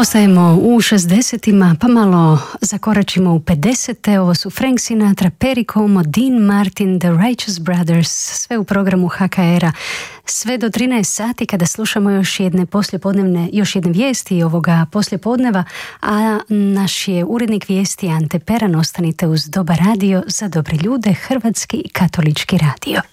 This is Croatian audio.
Ostajemo u 60-ima, pa malo zakoračimo u 50-te. Ovo su Frank Sinatra, Perry Como, Dean Martin, The Righteous Brothers, sve u programu HKR-a. Sve do 13 sati kada slušamo još jedne vijesti ovoga poslijepodneva, a naš je urednik vijesti Ante Peran. Ostanite uz Dobar radio za dobre ljude, Hrvatski katolički radio.